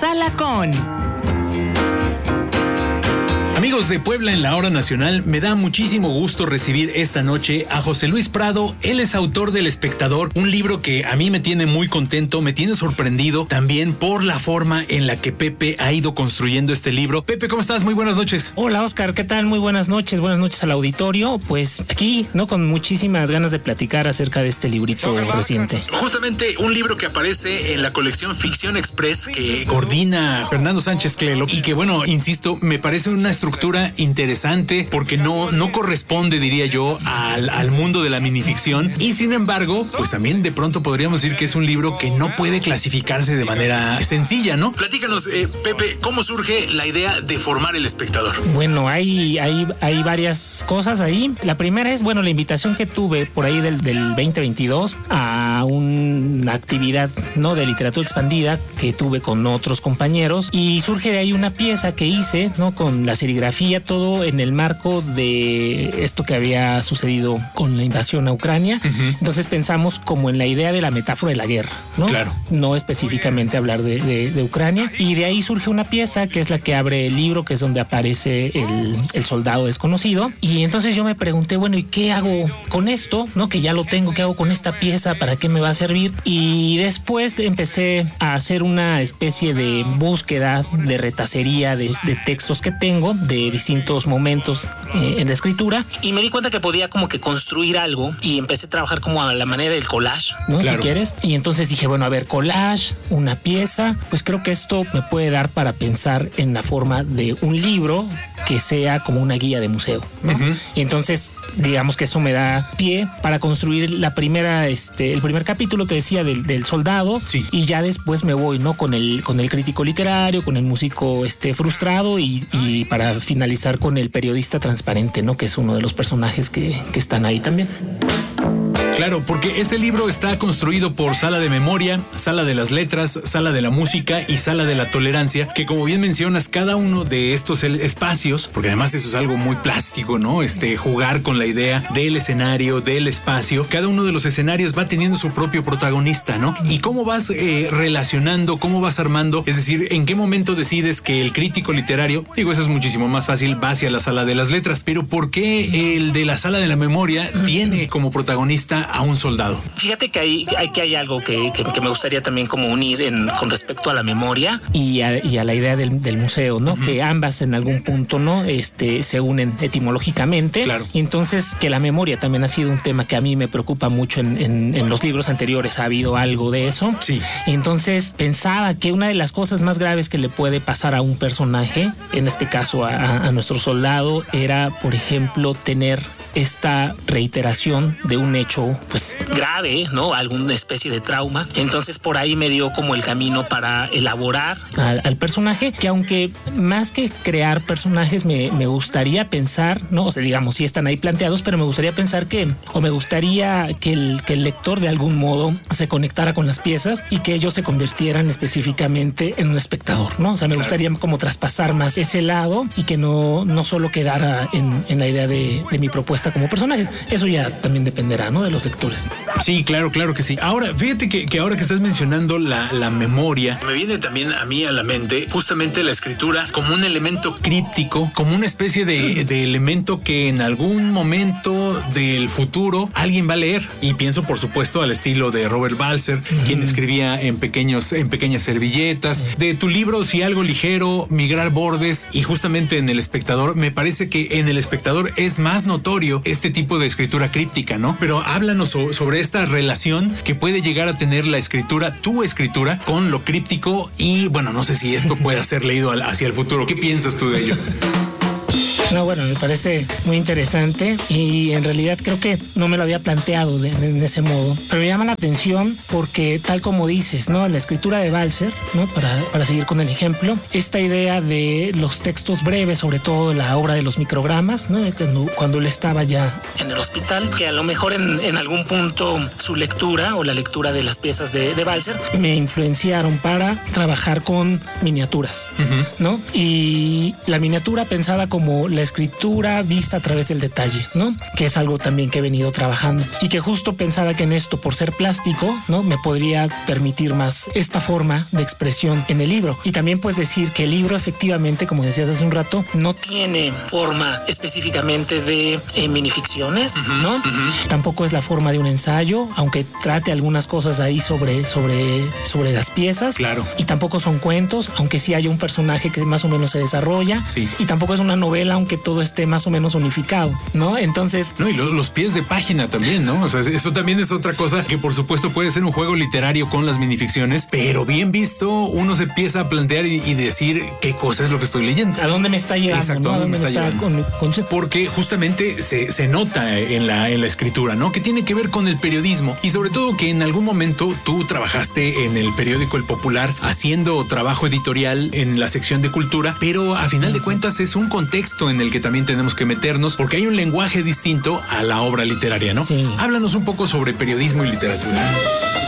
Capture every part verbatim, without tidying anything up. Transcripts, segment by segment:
sala con... Amigos de Puebla en la Hora Nacional, me da muchísimo gusto recibir esta noche a José Luis Prado. Él es autor del Espectador, un libro que a mí me tiene muy contento, me tiene sorprendido también por la forma en la que Pepe ha ido construyendo este libro. Pepe, ¿cómo estás? Muy buenas noches. Hola, Oscar, ¿qué tal? Muy buenas noches, buenas noches al auditorio. Pues aquí, ¿no? Con muchísimas ganas de platicar acerca de este librito reciente. Justamente un libro que aparece en la colección Ficción Express que coordina Fernando Sánchez Clelo y que, bueno, insisto, me parece una estructura interesante porque no, no corresponde, diría yo, al, al mundo de la minificción, y sin embargo, pues también de pronto podríamos decir que es un libro que no puede clasificarse de manera sencilla, ¿no? Platícanos, eh, Pepe, ¿cómo surge la idea de formar El Espectador? Bueno, hay, hay, hay varias cosas ahí. La primera es, bueno, la invitación que tuve por ahí del, del veinte veintidós a una actividad, ¿no?, de literatura expandida que tuve con otros compañeros, y surge de ahí una pieza que hice, ¿no?, con la serigrafía, todo en el marco de esto que había sucedido con la invasión a Ucrania. Uh-huh. Entonces pensamos como en la idea de la metáfora de la guerra, ¿no? Claro. No específicamente hablar de, de, de Ucrania. Y de ahí surge una pieza que es la que abre el libro, que es donde aparece el, el soldado desconocido. Y entonces yo me pregunté, bueno, ¿y qué hago con esto? ¿No? Que ya lo tengo, ¿qué hago con esta pieza? ¿Para qué me va a servir? Y después empecé a hacer una especie de búsqueda, de retacería de, de textos que tengo, de distintos momentos eh, en la escritura, y me di cuenta que podía como que construir algo, y empecé a trabajar como a la manera del collage, ¿no? Claro. Si quieres. Y entonces dije, bueno, a ver, collage, una pieza, pues creo que esto me puede dar para pensar en la forma de un libro que sea como una guía de museo, ¿no? Uh-huh. Y entonces, digamos que eso me da pie para construir la primera, este, el primer capítulo, te decía, del, del soldado, sí. Y ya después me voy, ¿no?, con el, con el crítico literario, con el músico este, frustrado, y, y para finalizar con el periodista transparente, ¿no?, que es uno de los personajes que, que están ahí también. Claro, porque este libro está construido por Sala de Memoria, Sala de las Letras, Sala de la Música y Sala de la Tolerancia, que, como bien mencionas, cada uno de estos espacios, porque además eso es algo muy plástico, ¿no? Este, jugar con la idea del escenario, del espacio, cada uno de los escenarios va teniendo su propio protagonista, ¿no? Y cómo vas eh, relacionando, cómo vas armando, es decir, en qué momento decides que el crítico literario, digo, eso es muchísimo más fácil, va hacia la Sala de las Letras, pero ¿por qué el de la Sala de la Memoria tiene como protagonista a un soldado? Fíjate que hay, hay, que hay algo que, que, que me gustaría también como unir en, con respecto a la memoria y a, y a la idea del, del museo, ¿no? Uh-huh. Que ambas en algún punto, ¿no?, este, se unen etimológicamente. Claro. Y entonces que la memoria también ha sido un tema que a mí me preocupa mucho en, en, en los libros anteriores. Ha habido algo de eso. Sí. Y entonces pensaba que una de las cosas más graves que le puede pasar a un personaje, en este caso a, a nuestro soldado, era, por ejemplo, tener esta reiteración de un hecho pues grave, ¿no?, alguna especie de trauma. Entonces por ahí me dio como el camino para elaborar al, al personaje, que aunque más que crear personajes me, me gustaría pensar, ¿no?, o sea, digamos, sí están ahí planteados, pero me gustaría pensar que, o me gustaría que el, que el lector de algún modo se conectara con las piezas y que ellos se convirtieran específicamente en un espectador, ¿no? O sea, me claro. gustaría como traspasar más ese lado y que no, no solo quedara en, en la idea de, de mi propuesta como personajes. Eso ya también dependerá, ¿no?, de los lectores. Sí, claro, claro que sí. Ahora, fíjate que, que ahora que estás mencionando la, la memoria, me viene también a mí a la mente justamente la escritura como un elemento críptico, como una especie de, de elemento que en algún momento del futuro alguien va a leer. Y pienso, por supuesto, al estilo de Robert Balser, uh-huh. quien escribía en pequeños, en pequeñas servilletas. Sí. De tu libro, Si algo ligero, Migrar bordes, y justamente en El Espectador, me parece que en El Espectador es más notorio este tipo de escritura críptica, ¿no? Pero háblanos so- sobre esta relación que puede llegar a tener la escritura, tu escritura, con lo críptico, y bueno, no sé si esto pueda ser leído al, hacia el futuro. ¿Qué piensas tú de ello? No, bueno, me parece muy interesante y en realidad creo que no me lo había planteado de, de, de ese modo, pero me llama la atención porque tal como dices, ¿no? La escritura de Balser, ¿no? Para, para seguir con el ejemplo, esta idea de los textos breves, sobre todo la obra de los microgramas, ¿no? Cuando, cuando él estaba ya en el hospital, que a lo mejor en, en algún punto su lectura o la lectura de las piezas de, de Balser me influenciaron para trabajar con miniaturas, uh-huh. ¿no? Y la miniatura pensada como la la escritura vista a través del detalle, ¿no? Que es algo también que he venido trabajando y que justo pensaba que en esto, por ser plástico, ¿no? Me podría permitir más esta forma de expresión en el libro. Y también pues decir que el libro efectivamente, como decías hace un rato, no tiene forma específicamente de eh, minificciones, ¿no? Uh-huh. Tampoco es la forma de un ensayo, aunque trate algunas cosas ahí sobre, sobre, sobre las piezas. Claro. Y tampoco son cuentos, aunque sí hay un personaje que más o menos se desarrolla. Sí. Y tampoco es una novela, aunque todo esté más o menos unificado, ¿no? Entonces... No, y los, los pies de página también, ¿no? O sea, eso también es otra cosa que por supuesto puede ser un juego literario con las minificciones, pero bien visto uno se empieza a plantear y, y decir qué cosa es lo que estoy leyendo. ¿A dónde me está llevando? Exacto, ¿no? ¿a dónde me está, está llevando? Con, con... Porque justamente se, se nota en la, en la escritura, ¿no? Que tiene que ver con el periodismo y sobre todo que en algún momento tú trabajaste en el periódico El Popular haciendo trabajo editorial en la sección de cultura, pero a final de cuentas es un contexto en el que también tenemos que meternos porque hay un lenguaje distinto a la obra literaria, ¿no? Sí. Háblanos un poco sobre periodismo y literatura. Sí.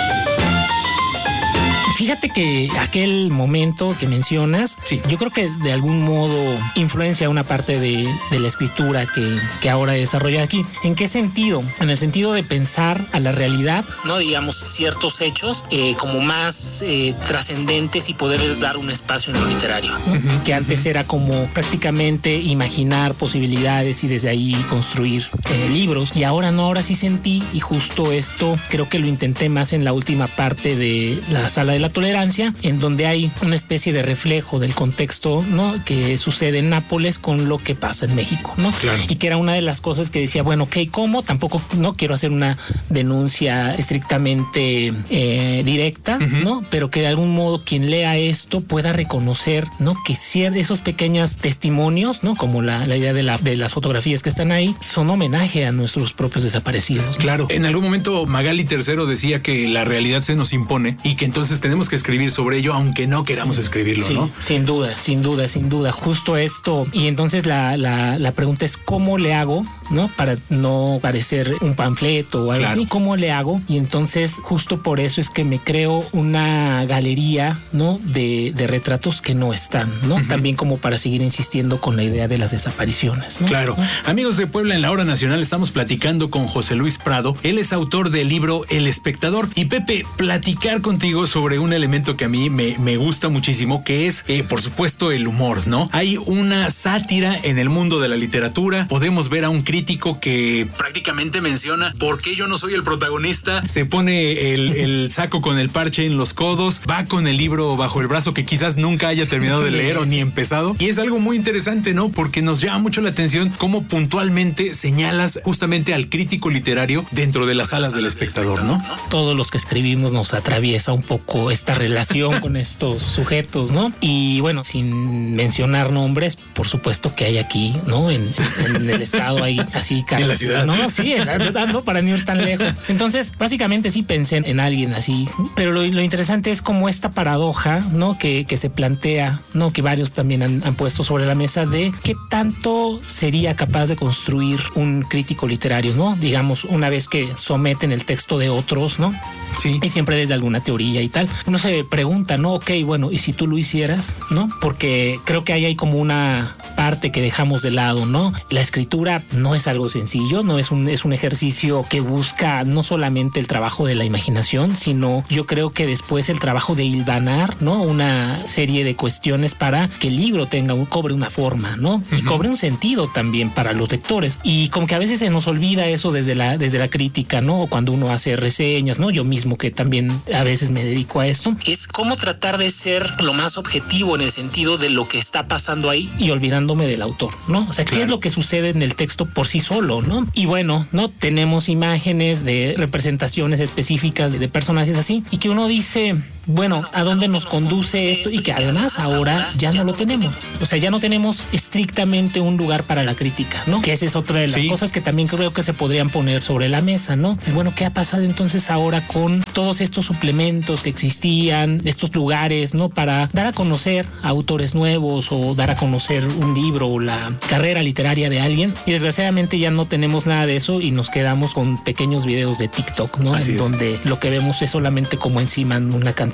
Fíjate que aquel momento que mencionas, sí. yo creo que de algún modo influencia una parte de, de la escritura que, que ahora desarrolla aquí. ¿En qué sentido? En el sentido de pensar a la realidad, no digamos ciertos hechos eh, como más eh, trascendentes y poderles dar un espacio en lo literario, ¿no? Uh-huh. Que antes uh-huh. era como prácticamente imaginar posibilidades y desde ahí construir eh, libros. Y ahora no, ahora sí sentí, y justo esto creo que lo intenté más en la última parte de la Sala de la Tolerancia, en donde hay una especie de reflejo del contexto, ¿no? Que sucede en Nápoles con lo que pasa en México, ¿no? Claro. Y que era una de las cosas que decía, bueno, ok, ¿cómo? Tampoco no quiero hacer una denuncia estrictamente eh, directa, uh-huh. ¿no? Pero que de algún modo quien lea esto pueda reconocer, ¿no? Que esos pequeños testimonios, ¿no? Como la, la idea de, la, de las fotografías que están ahí, son homenaje a nuestros propios desaparecidos, ¿no? Claro. En algún momento Magali tercero decía que la realidad se nos impone y que entonces tenemos que escribir sobre ello aunque no queramos sí, escribirlo, sí, ¿no? Sin duda, sin duda, sin duda. Justo esto. Y entonces la, la, la pregunta es ¿cómo le hago, no? Para no parecer un panfleto o algo claro. así. ¿Cómo le hago? Y entonces justo por eso es que me creo una galería, ¿no? De, de retratos que no están, ¿no? Uh-huh. También como para seguir insistiendo con la idea de las desapariciones, ¿no? Claro. ¿No? Amigos de Puebla, en la Hora Nacional estamos platicando con José Luis Prado. Él es autor del libro El Espectador. Y Pepe, platicar contigo sobre un elemento que a mí me, me gusta muchísimo, que es, eh, por supuesto, el humor, ¿no? Hay una sátira en el mundo de la literatura. Podemos ver a un crítico que prácticamente menciona ¿por qué yo no soy el protagonista? Se pone el, el saco con el parche en los codos, va con el libro bajo el brazo que quizás nunca haya terminado de leer o ni empezado. Y es algo muy interesante, ¿no? Porque nos llama mucho la atención cómo puntualmente señalas justamente al crítico literario dentro de las salas del espectador, ¿no? Todos los que escribimos nos atraviesa un poco esta relación con estos sujetos, ¿no? Y bueno, sin mencionar nombres, por supuesto que hay aquí, ¿no? En, en el estado hay así, en la ciudad, ¿no? Sí, en la ciudad, no, para no ir tan lejos. Entonces, básicamente sí pensé en alguien así, pero lo, lo interesante es como esta paradoja, ¿no? Que, que se plantea, ¿no? Que varios también han, han puesto sobre la mesa de qué tanto sería capaz de construir un crítico literario, ¿no? Digamos, una vez que someten el texto de otros, ¿no? Sí. Y siempre desde alguna teoría y tal. Uno se pregunta, ¿no? Ok, bueno, ¿y si tú lo hicieras? ¿No? Porque creo que ahí hay como una parte que dejamos de lado, ¿no? La escritura no es algo sencillo, no es un, es un ejercicio que busca no solamente el trabajo de la imaginación, sino yo creo que después el trabajo de hilvanar, ¿no? Una serie de cuestiones para que el libro tenga un, cobre una forma, ¿no? Uh-huh. Y cobre un sentido también para los lectores. Y como que a veces se nos olvida eso desde la, desde la crítica, ¿no? O cuando uno hace reseñas, ¿no? Yo mismo que también a veces me dedico a esto. Es cómo tratar de ser lo más objetivo en el sentido de lo que está pasando ahí y olvidándome del autor, ¿no? O sea, ¿qué claro. es lo que sucede en el texto por sí solo, ¿no? Y bueno, ¿no? Tenemos imágenes de representaciones específicas de, de personajes así y que uno dice, bueno, ¿a dónde nos conduce esto? Y que además ahora ya no lo tenemos. O sea, ya no tenemos estrictamente un lugar para la crítica, ¿no? Que esa es otra de las sí. cosas que también creo que se podrían poner sobre la mesa, ¿no? Es bueno, ¿qué ha pasado entonces ahora con todos estos suplementos que existían, estos lugares, ¿no? Para dar a conocer a autores nuevos o dar a conocer un libro o la carrera literaria de alguien. Y desgraciadamente ya no tenemos nada de eso y nos quedamos con pequeños videos de TikTok, ¿no? Así en es. Donde lo que vemos es solamente como encima una cantidad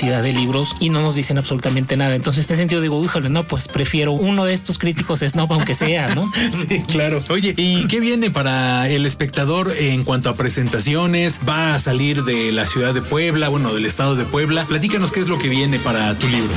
cantidad de libros y no nos dicen absolutamente nada. Entonces, en ese sentido digo, híjole, no, pues prefiero uno de estos críticos snob aunque sea, ¿no? Sí, claro. Oye, ¿y qué viene para El Espectador en cuanto a presentaciones? ¿Va a salir de la ciudad de Puebla, bueno, del estado de Puebla? Platícanos qué es lo que viene para tu libro.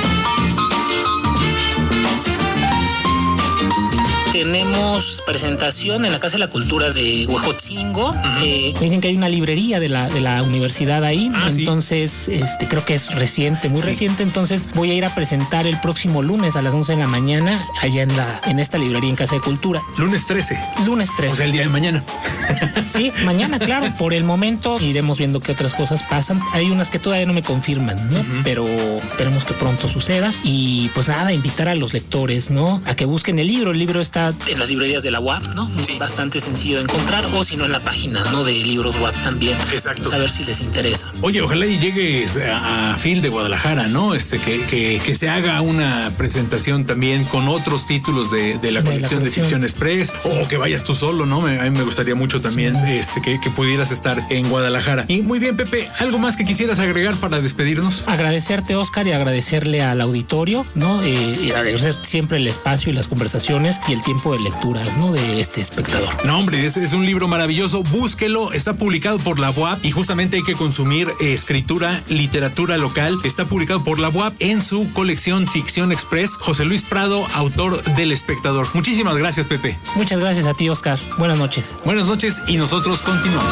Tenemos presentación en la Casa de la Cultura de Huejotzingo. Uh-huh. eh, me dicen que hay una librería de la, de la universidad ahí. Ah, entonces, ¿sí? este, creo que es reciente, muy sí. reciente. Entonces voy a ir a presentar el próximo lunes a las once de la mañana allá en, la, en esta librería en Casa de Cultura. Lunes trece. Lunes trece. O sea, el día de mañana. Sí, mañana, claro. Por el momento iremos viendo qué otras cosas pasan. Hay unas que todavía no me confirman, ¿no? Uh-huh. Pero esperemos que pronto suceda. Y pues nada, invitar a los lectores, ¿no? A que busquen el libro. El libro está en las librerías de la U A P, ¿no? Sí. Bastante sencillo de encontrar, o si no en la página, ¿no? De libros U A P también. Exacto. Pues a ver si les interesa. Oye, ojalá y llegues a, a Phil de Guadalajara, ¿no? Este, que, que, que se haga una presentación también con otros títulos de, de la colección de, de Ficción Express, sí. o que vayas tú solo, ¿no? Me, a mí me gustaría mucho también sí. este, que, que pudieras estar en Guadalajara. Y muy bien, Pepe, ¿algo más que quisieras agregar para despedirnos? Agradecerte, Oscar, y agradecerle al auditorio, ¿no? Eh, y agradecer siempre el espacio y las conversaciones y el tiempo de lectura, ¿no? De este espectador. No, hombre, es, es un libro maravilloso. Búsquelo. Está publicado por la U A P y justamente hay que consumir eh, escritura, literatura local. Está publicado por la U A P en su colección Ficción Express. José Luis Prado, autor del Espectador. Muchísimas gracias, Pepe. Muchas gracias a ti, Oscar. Buenas noches. Buenas noches y nosotros continuamos.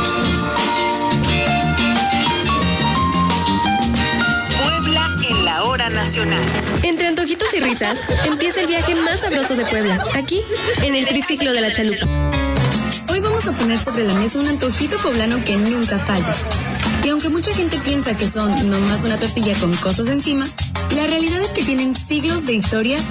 Puebla en la hora nacional. Entre antojitos y risas, empieza el viaje más sabroso de Puebla, aquí, en el Triciclo de la Chalupa. Hoy vamos a poner sobre la mesa un antojito poblano que nunca falla. Y aunque mucha gente piensa que son nomás una tortilla con cosas encima, la realidad es que tienen siglos de historia